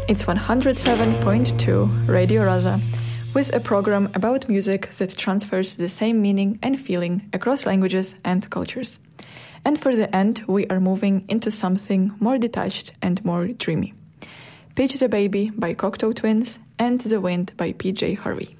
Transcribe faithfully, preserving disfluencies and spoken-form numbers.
It's one hundred seven point two Radio Raza, with a program about music that transfers the same meaning and feeling across languages and cultures. And for the end, we are moving into something more detached and more dreamy. Pitch the Baby by Cocteau Twins and The Wind by P J Harvey.